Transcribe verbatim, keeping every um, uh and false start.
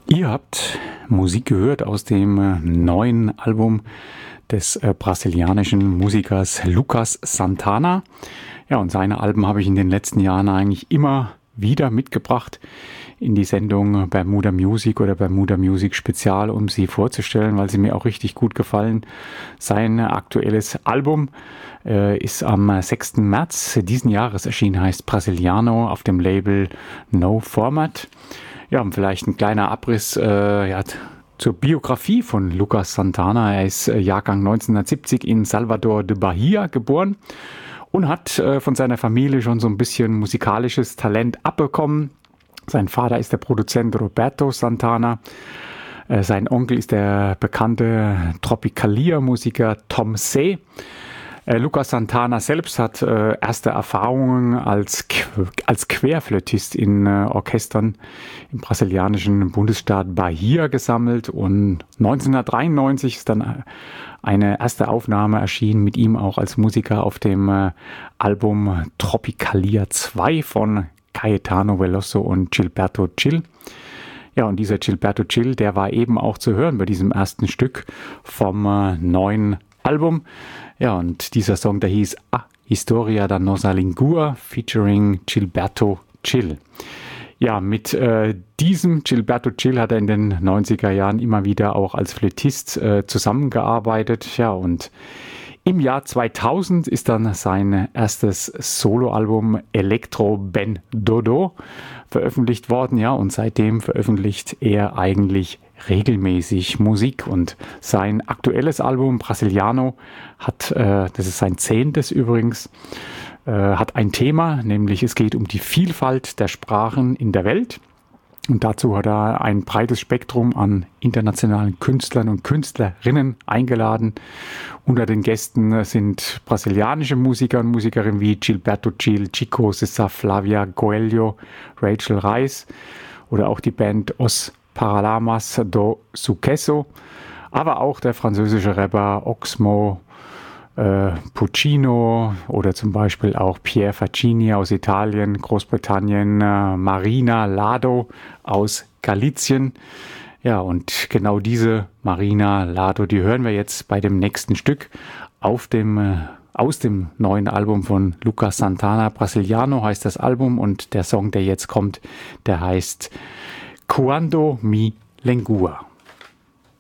Ihr habt Musik gehört aus dem äh, neuen Album des äh, brasilianischen Musikers Lucas Santana. Ja, und seine Alben habe ich in den letzten Jahren eigentlich immer wieder mitgebracht in die Sendung Bermuda Music oder Bermuda Music Spezial, um sie vorzustellen, weil sie mir auch richtig gut gefallen. Sein aktuelles Album äh, ist am sechsten März diesen Jahres erschienen, heißt Brasiliano auf dem Label No Format. Ja, und vielleicht ein kleiner Abriss äh, ja, zur Biografie von Lucas Santana. Er ist äh, Jahrgang neunzehnhundertsiebzig in Salvador de Bahia geboren und hat äh, von seiner Familie schon so ein bisschen musikalisches Talent abbekommen. Sein Vater ist der Produzent Roberto Santana. Äh, sein Onkel ist der bekannte Tropicalia-Musiker Tom C. Äh, Lucas Santana selbst hat äh, erste Erfahrungen als, Qu- als Querflötist in äh, Orchestern im brasilianischen Bundesstaat Bahia gesammelt und neunzehnhundertdreiundneunzig ist dann eine erste Aufnahme erschienen mit ihm auch als Musiker auf dem äh, Album Tropicalia zwei von Caetano Veloso und Gilberto Gil. Ja, und dieser Gilberto Gil, der war eben auch zu hören bei diesem ersten Stück vom äh, neuen Album. Ja, und dieser Song, der hieß A Historia da Nossa Lingua featuring Gilberto Gil. Ja, mit äh, diesem Gilberto Gil hat er in den neunziger Jahren immer wieder auch als Flötist äh, zusammengearbeitet. Ja, und im Jahr zweitausend ist dann sein erstes Soloalbum Electro Ben Dodo veröffentlicht worden. Ja, und seitdem veröffentlicht er eigentlich regelmäßig Musik. Und sein aktuelles Album Brasiliano hat, äh, das ist sein zehntes übrigens, äh, hat ein Thema, nämlich es geht um die Vielfalt der Sprachen in der Welt. Und dazu hat er ein breites Spektrum an internationalen Künstlern und Künstlerinnen eingeladen. Unter den Gästen sind brasilianische Musiker und Musikerinnen wie Gilberto Gil, Chico César, Flavia Coelho, Rachel Reis oder auch die Band Os Paralamas do Sucesso, aber auch der französische Rapper Oxmo äh, Puccino oder zum Beispiel auch Pierre Faccini aus Italien, Großbritannien, äh, Marina Lado aus Galizien. Ja, und genau diese Marina Lado, die hören wir jetzt bei dem nächsten Stück auf dem, äh, aus dem neuen Album von Lucas Santana. Brasiliano heißt das Album und der Song, der jetzt kommt, der heißt Quando Mi Lengua.